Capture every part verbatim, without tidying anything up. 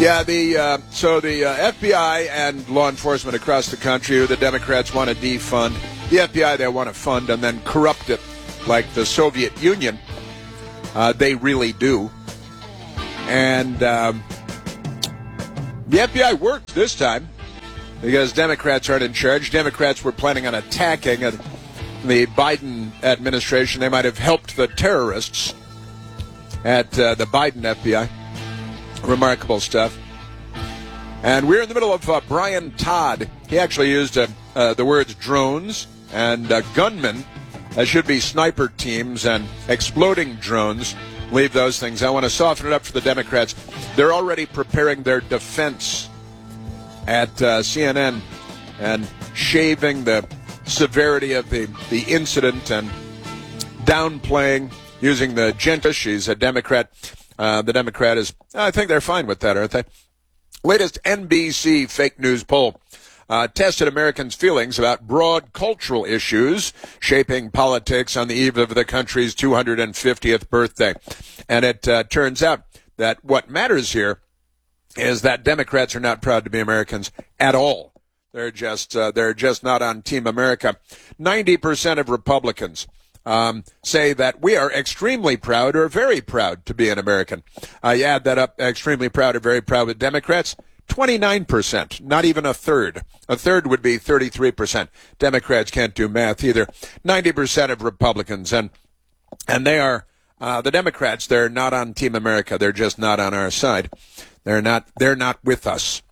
Yeah, the uh, so the uh, F B I and law enforcement across the country, who the Democrats want to defund, the F B I they want to fund and then corrupt it like the Soviet Union. Uh, they really do. And um, the F B I worked this time because Democrats aren't in charge. Democrats were planning on attacking uh, the Biden administration. They might have helped the terrorists at uh, the Biden F B I. Remarkable stuff. And we're in the middle of uh, Brian Todd. He actually used uh, uh, the words drones and uh, gunmen. That should be sniper teams and exploding drones. Leave those things. I want to soften it up for the Democrats. They're already preparing their defense at uh, C N N and shaving the severity of the, the incident and downplaying, using the gentle. She's a Democrat. Uh, the Democrat is, I think they're fine with that, aren't they? Latest N B C fake news poll uh, tested Americans' feelings about broad cultural issues shaping politics on the eve of the country's two hundred fiftieth birthday. And it uh, turns out that what matters here is that Democrats are not proud to be Americans at all. They're just, uh, they're just not on Team America. ninety percent of Republicans Um, say that we are extremely proud or very proud to be an American. Uh, you add that up, extremely proud or very proud with Democrats, twenty-nine percent, not even a third. A third would be thirty-three percent. Democrats can't do math either. ninety percent of Republicans, and and they are, uh, the Democrats, they're not on Team America. They're just not on our side. They're not, they're not with us.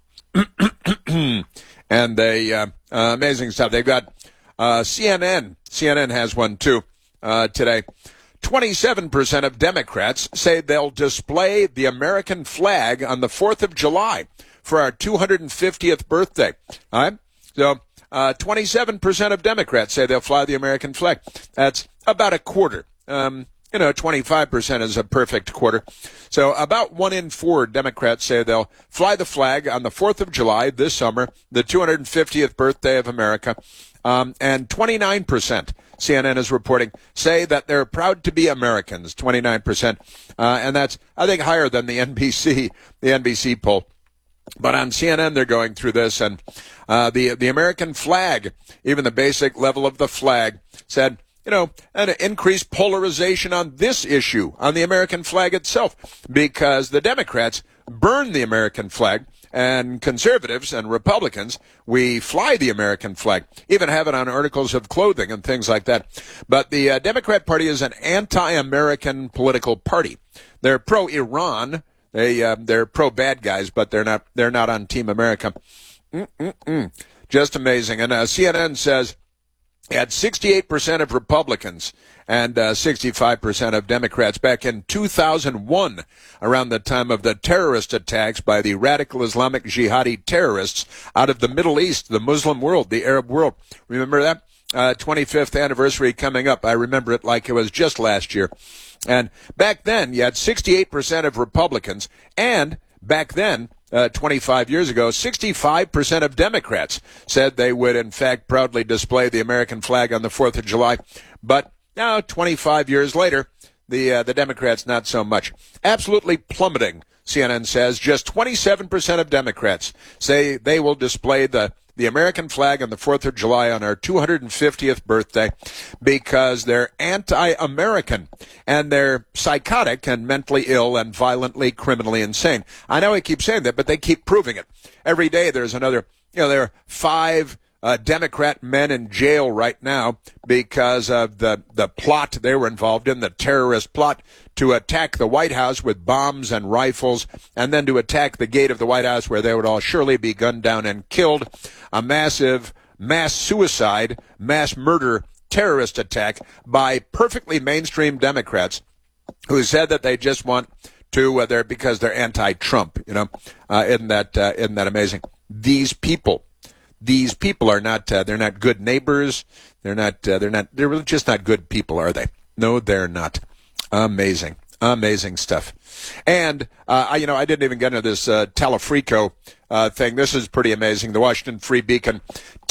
And they, uh, uh, amazing stuff. They've got uh, C N N. C N N has one too. Uh, today, twenty-seven percent of Democrats say they'll display the American flag on the fourth of July for our two hundred fiftieth birthday. All right? So, uh, twenty-seven percent of Democrats say they'll fly the American flag. That's about a quarter. Um, you know, twenty-five percent is a perfect quarter. So about one in four Democrats say they'll fly the flag on the fourth of July this summer, the two hundred fiftieth birthday of America. Um, and twenty-nine percent, C N N is reporting, say that they're proud to be Americans, twenty-nine percent. Uh, and that's, I think, higher than the N B C, the N B C poll. But on C N N, they're going through this, and uh, the the American flag, even the basic level of the flag, said, you know, an increased polarization on this issue, on the American flag itself, because the Democrats burn the American flag, and conservatives and Republicans, we fly the American flag, even have it on articles of clothing and things like that. But the uh, Democrat Party is an anti-American political party. They're pro-Iran. They uh, they're pro-bad guys, but they're not they're not on Team America. Mm-mm-mm. Just amazing. And uh, C N N says had sixty-eight percent of Republicans and uh, sixty-five percent of Democrats back in two thousand one, around the time of the terrorist attacks by the radical Islamic jihadi terrorists out of the Middle East, the Muslim world, the Arab world. Remember that? Uh, twenty-fifth anniversary coming up. I remember it like it was just last year. And back then, you had sixty-eight percent of Republicans, and back then, Uh, twenty-five years ago, sixty-five percent of Democrats said they would, in fact, proudly display the American flag on the fourth of July. But now, twenty-five years later, the uh, the Democrats not so much. Absolutely plummeting, C N N says. Just twenty-seven percent of Democrats say they will display the the American flag on the fourth of July on our two hundred fiftieth birthday because they're anti-American and they're psychotic and mentally ill and violently, criminally insane. I know I keep saying that, but they keep proving it. Every day there's another, you know, there are five uh, Democrat men in jail right now because of the, the plot they were involved in, the terrorist plot to attack the White House with bombs and rifles, and then to attack the gate of the White House where they would all surely be gunned down and killed. A massive mass suicide, mass murder terrorist attack by perfectly mainstream Democrats who said that they just want to, uh, they're, because they're anti-Trump, you know. Uh, isn't that, uh, isn't that amazing? These people, these people are not, uh, they're not good neighbors. They're not, uh, they're not, they're really just not good people, are they? No, they're not. Amazing. Amazing stuff. And, uh, I, you know, I didn't even get into this uh, Talafrico uh, thing. This is pretty amazing. The Washington Free Beacon.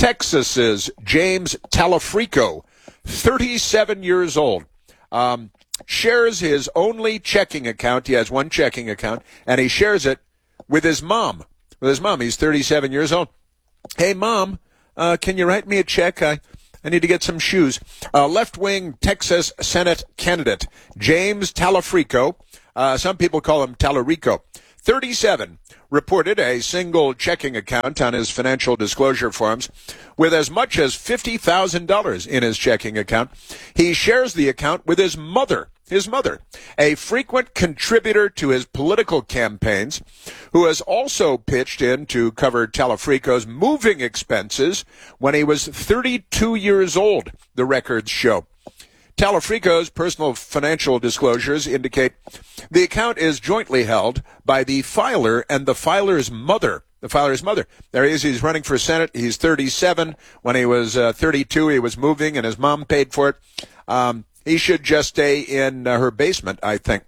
Texas's James Talafrico, thirty-seven years old, um, shares his only checking account. He has one checking account, and he shares it with his mom. With his mom. He's thirty-seven years old. Hey, Mom, uh, can you write me a check? I, I need to get some shoes. Uh, left-wing Texas Senate candidate James Talafrico, uh, some people call him Talarico, thirty-seven, reported a single checking account on his financial disclosure forms with as much as fifty thousand dollars in his checking account. He shares the account with his mother, his mother, a frequent contributor to his political campaigns, who has also pitched in to cover Talafrico's moving expenses when he was thirty-two years old, the records show. Talafrico's personal financial disclosures indicate the account is jointly held by the filer and the filer's mother. The filer's mother. There he is. He's running for Senate. He's thirty-seven. When he was uh, thirty-two, he was moving, and his mom paid for it. Um, he should just stay in uh, her basement, I think.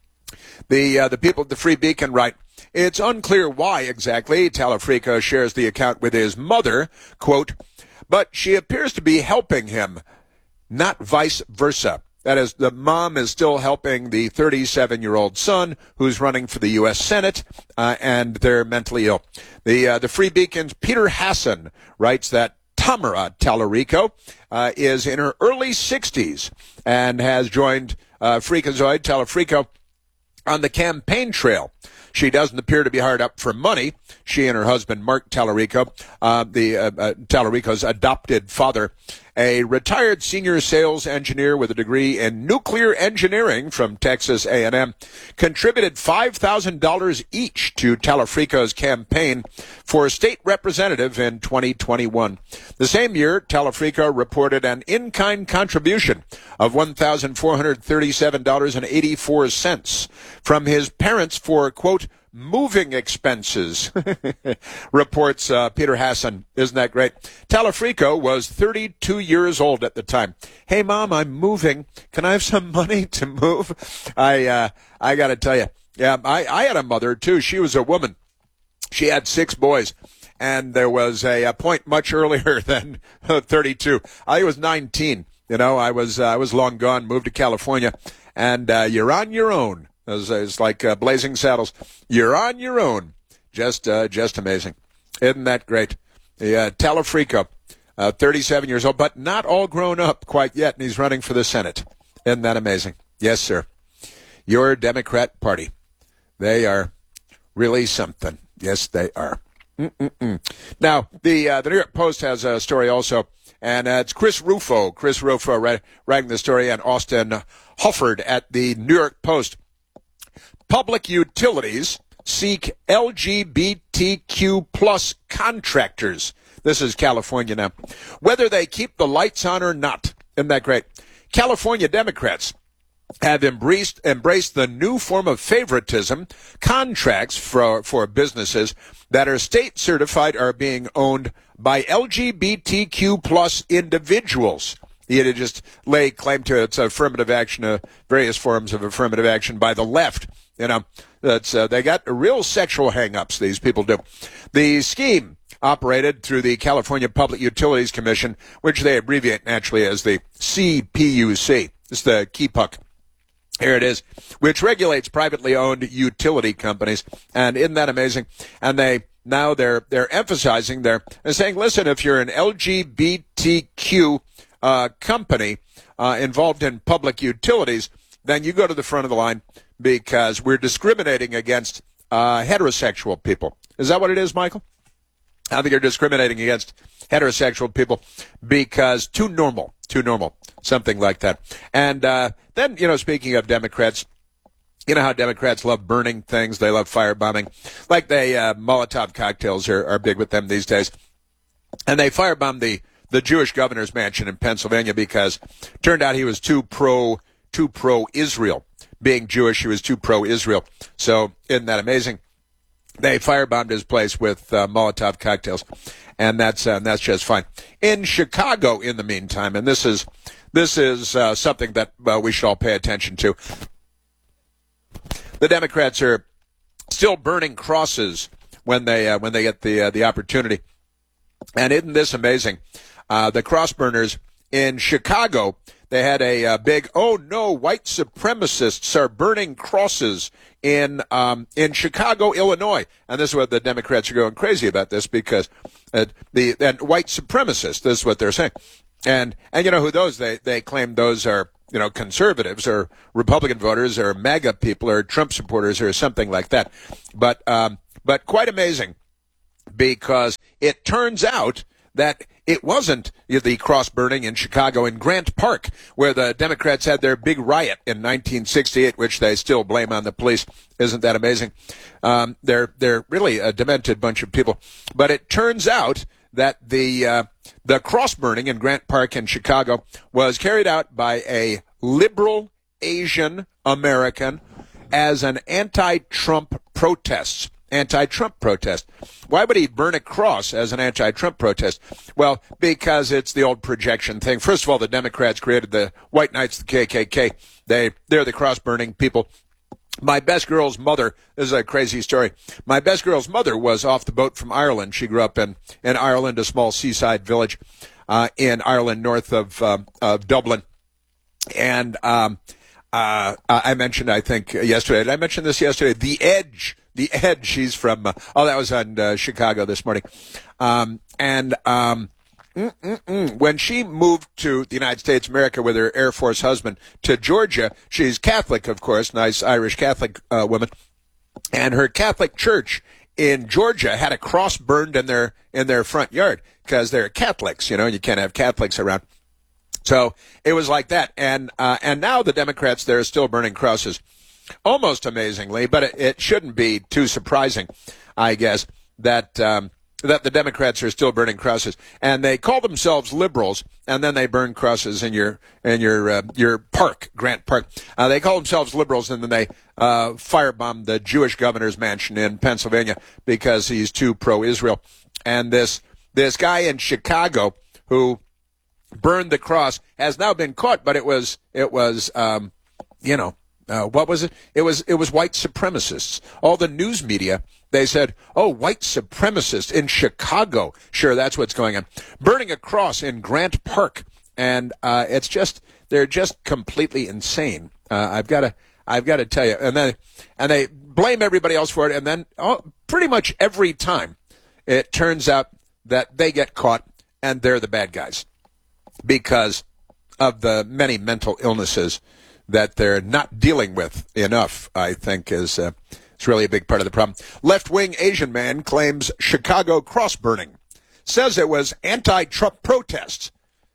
The uh, the people at the Free Beacon write, it's unclear why exactly Talafrico shares the account with his mother, quote, but she appears to be helping him, not vice versa. That is, the mom is still helping the thirty-seven-year-old son who's running for the U S Senate, uh, and they're mentally ill. The uh, the Free Beacon's Peter Hassan writes that Tamara Talarico uh, is in her early sixties and has joined uh, Freakazoid Talafrico on the campaign trail. She doesn't appear to be hard up for money. She and her husband, Mark Talarico, uh, the uh, uh, Talarico's adopted father, a retired senior sales engineer with a degree in nuclear engineering from Texas A and M, contributed five thousand dollars each to Talafrico's campaign for state representative in twenty twenty-one. The same year, Talafrico reported an in-kind contribution of one thousand four hundred thirty-seven dollars and eighty-four cents from his parents for, quote, moving expenses, reports uh, Peter Hassan. Isn't that great? Talafrico was thirty-two years old at the time. Hey, Mom, I'm moving. Can I have some money to move? I uh, I got to tell you, yeah, I, I had a mother, too. She was a woman. She had six boys, and there was a, a point much earlier than thirty-two. I was nineteen. You know, I was uh, I was long gone, moved to California, and uh, you're on your own. It's, it's like uh, Blazing Saddles. You're on your own. Just uh, just amazing. Isn't that great? The uh, Talafrico, uh, thirty-seven years old, but not all grown up quite yet, and he's running for the Senate. Isn't that amazing? Yes, sir. Your Democrat Party. They are really something. Yes, they are. Mm-mm-mm. Now, the uh, the New York Post has a story also, and uh, it's Chris Rufo. Chris Rufo write, writing the story, and Austin Hufford at the New York Post. Public utilities seek L G B T Q plus contractors. This is California now. Whether they keep the lights on or not. Isn't that great? California Democrats have embraced embraced the new form of favoritism. Contracts for for businesses that are state certified are being owned by L G B T Q plus individuals. You just lay claim to its affirmative action, uh, various forms of affirmative action by the left. You know, that's uh, they got real sexual hang-ups, these people do. The scheme operated through the California Public Utilities Commission, which they abbreviate naturally as the C P U C. It's the K P U C. Here it is, which regulates privately owned utility companies. And isn't that amazing? And they now they're they're emphasizing, they're, they're saying, listen, if you're an L G B T Q uh, company uh, involved in public utilities, then you go to the front of the line, because we're discriminating against uh, heterosexual people. Is that what it is, Michael? I think you're discriminating against heterosexual people because too normal, too normal, something like that. And uh, then, you know, speaking of Democrats, you know how Democrats love burning things. They love firebombing. Like they, uh, Molotov cocktails are, are big with them these days. And they firebombed the, the Jewish governor's mansion in Pennsylvania because it turned out he was too pro, too pro-Israel. Being Jewish, he was too pro-Israel. So, isn't that amazing? They firebombed his place with uh, Molotov cocktails, and that's uh, that's just fine. In Chicago, in the meantime, and this is this is uh, something that uh, we should all pay attention to. The Democrats are still burning crosses when they uh, when they get the uh, the opportunity, and isn't this amazing? Uh, the cross burners in Chicago, they had a, uh big, oh no, white supremacists are burning crosses in um, in Chicago, Illinois. And this is what the Democrats are going crazy about this because uh, the and white supremacists, this is what they're saying. And, and you know who those, they, they claim those are, you know, conservatives or Republican voters or MAGA people or Trump supporters or something like that. But, um, but quite amazing because it turns out that it wasn't the cross burning in Chicago in Grant Park, where the Democrats had their big riot in nineteen sixty-eight, which they still blame on the police. Isn't that amazing? Um, they're they're really a demented bunch of people. But it turns out that the uh, the cross burning in Grant Park in Chicago was carried out by a liberal Asian American as an anti-Trump protest. Anti-Trump protest. Why would he burn a cross as an anti-Trump protest? Well, because it's the old projection thing. First of all, the Democrats created the White Knights, the K K K. They, they're the cross-burning people. My best girl's mother, this is a crazy story. My best girl's mother was off the boat from Ireland. She grew up in, in Ireland, a small seaside village uh, in Ireland, north of, um, of Dublin. And um, uh, I mentioned, I think, yesterday, did I mention this yesterday? The Edge. The Edge, she's from, uh, oh, that was on uh, Chicago this morning. Um, and um, mm, mm, mm, when she moved to the United States of America with her Air Force husband to Georgia, she's Catholic, of course, nice Irish Catholic uh, woman. And her Catholic church in Georgia had a cross burned in their in their front yard because they're Catholics, you know, you can't have Catholics around. So it was like that. And uh, and now the Democrats there are still burning crosses. Almost amazingly, but it, it shouldn't be too surprising, I guess, that um, that the Democrats are still burning crosses, and they call themselves liberals, and then they burn crosses in your in your uh, your park, Grant Park. Uh, they call themselves liberals, and then they uh, firebomb the Jewish governor's mansion in Pennsylvania because he's too pro-Israel. And this this guy in Chicago who burned the cross has now been caught, but it was it was um, you know. Uh, what was it? It was it was white supremacists. All the news media, they said, oh, white supremacists in Chicago. Sure, that's what's going on. Burning a cross in Grant Park. And uh, it's just, they're just completely insane. Uh, I've got to I've got to tell you. And then and they blame everybody else for it. And then oh, pretty much every time it turns out that they get caught and they're the bad guys because of the many mental illnesses that they're not dealing with enough, I think, is uh, it's really a big part of the problem. Left-wing Asian man claims Chicago cross burning, says it was anti-Trump protests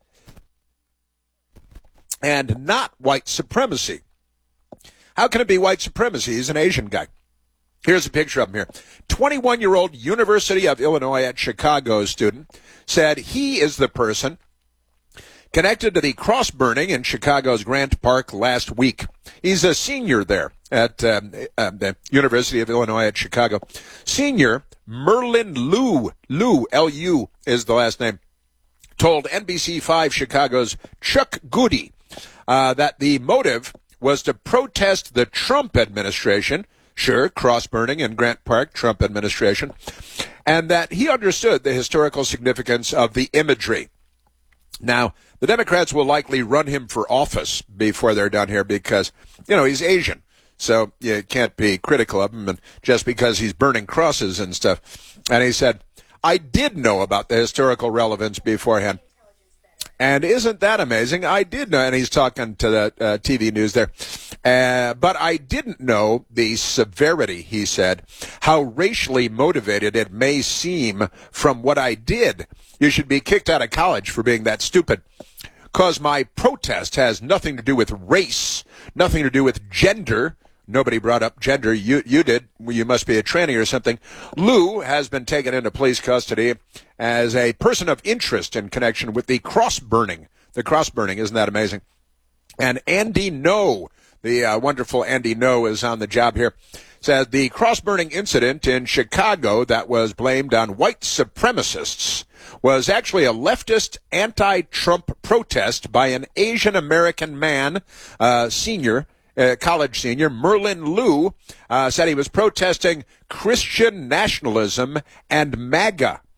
and not white supremacy. How can it be white supremacy? He's an Asian guy. Here's a picture of him here. twenty-one-year-old University of Illinois at Chicago student said he is the person connected to the cross burning in Chicago's Grant Park last week. He's a senior there at um, uh, the University of Illinois at Chicago. Senior Merlin Liu, Liu, L U is the last name, told N B C five Chicago's Chuck Goody uh, that the motive was to protest the Trump administration, sure, cross burning in Grant Park, Trump administration, and that he understood the historical significance of the imagery. Now, the Democrats will likely run him for office before they're done here because, you know, he's Asian. So you can't be critical of him and just because he's burning crosses and stuff. And he said, I did know about the historical relevance beforehand. And isn't that amazing? I did know, and he's talking to the uh, T V news there. Uh, but I didn't know the severity, he said, how racially motivated it may seem from what I did. You should be kicked out of college for being that stupid. Because my protest has nothing to do with race, nothing to do with gender. Nobody brought up gender. You you did. You must be a tranny or something. Liu has been taken into police custody as a person of interest in connection with the cross burning. The cross burning, isn't that amazing? And Andy No, the uh, wonderful Andy No is on the job here, said the cross burning incident in Chicago that was blamed on white supremacists was actually a leftist anti-Trump protest by an Asian American man, uh, senior, Uh, college senior, Merlin Liu, uh, said he was protesting Christian nationalism and MAGA.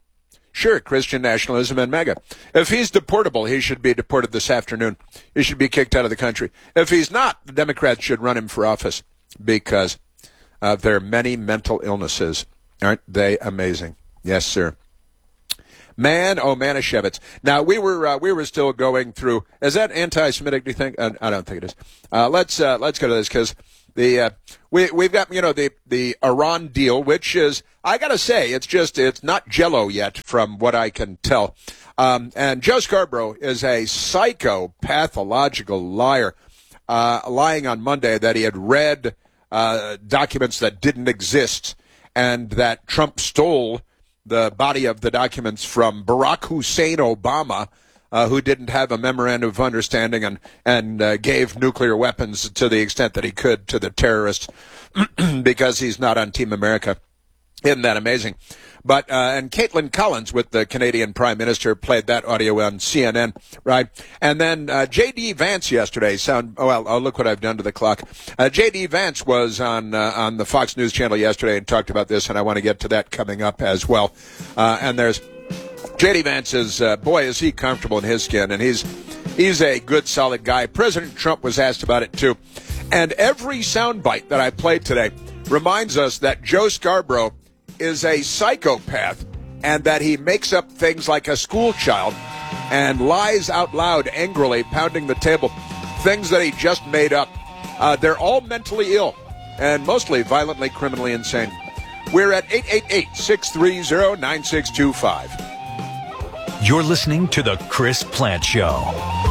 Sure, Christian nationalism and MAGA. If he's deportable, he should be deported this afternoon. He should be kicked out of the country. If he's not, the Democrats should run him for office because uh, there are many mental illnesses. Aren't they amazing? Yes, sir. Man, oh, Manischewitz. Now, we were uh, we were still going through. Is that anti-Semitic, do you think? Uh, I don't think it is. Uh, let's uh, let's go to this because the uh, we we've got you know the the Iran deal, which is, I got to say, it's just it's not Jell-O yet from what I can tell. Um, and Joe Scarborough is a psycho pathological liar, uh, lying on Monday that he had read uh, documents that didn't exist and that Trump stole the body of the documents from Barack Hussein Obama, uh, who didn't have a memorandum of understanding and, and uh, gave nuclear weapons to the extent that he could to the terrorists because he's not on Team America. Isn't that amazing? But uh, and Caitlin Collins with the Canadian Prime Minister played that audio on C N N, right? And then uh, J D. Vance yesterday. Sound oh well. Oh, look what I've done to the clock. Uh, J D. Vance was on uh, on the Fox News Channel yesterday and talked about this, and I want to get to that coming up as well. Uh, and there's J D. Vance is uh, boy is he comfortable in his skin, and he's he's a good solid guy. President Trump was asked about it too, and every soundbite that I played today reminds us that Joe Scarborough is a psychopath and that he makes up things like a school child and lies out loud angrily, pounding the table, things that he just made up. Uh, they're all mentally ill and mostly violently, criminally insane. We're at eight eight eight, six three zero, nine six two five. You're listening to The Chris Plante Show.